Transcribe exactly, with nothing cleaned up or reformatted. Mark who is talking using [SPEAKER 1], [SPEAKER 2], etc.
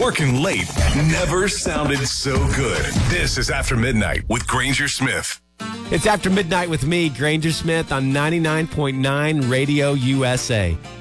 [SPEAKER 1] Working late never sounded so good. This is After Midnight with Granger Smith.
[SPEAKER 2] It's After Midnight with me, Granger Smith, on ninety-nine point nine Radio U S A.